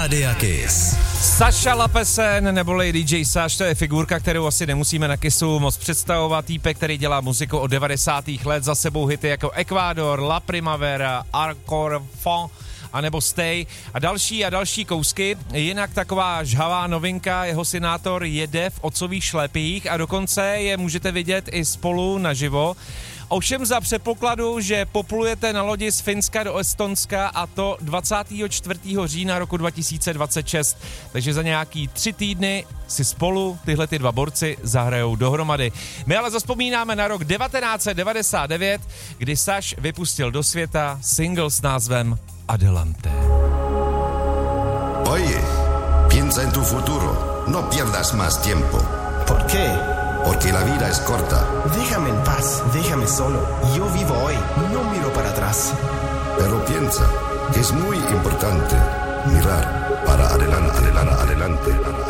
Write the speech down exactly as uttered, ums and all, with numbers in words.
Rádia Kiss. Saša Lapesen, neboli D J Saš, to je figurka, kterou asi nemusíme na Kissu moc představovat. Týpek, který dělá muziku od devadesátých let, za sebou hity jako Ecuador, La Primavera, Arcor Fond, a nebo Stay a další a další kousky. Jinak taková žhavá novinka, jeho synátor jede v otcových šlepích a dokonce je můžete vidět i spolu naživo. Ovšem za předpokladu, že poplujete na lodi z Finska do Estonska a to dvacátého čtvrtého října roku dva tisíce dvacet šest. Takže za nějaký tři týdny si spolu tyhle ty dva borci zahrajou dohromady. My ale zazpomínáme na rok devatenáct set devadesát devět, kdy Saš vypustil do světa single s názvem Adelante. Oye, piensa en tu futuro. No pierdas más tiempo. ¿Por qué? Porque la vida es corta. Déjame en paz, déjame solo. Yo vivo hoy, no miro para atrás. Pero piensa que es muy importante mirar para adelante, adelante, adelante.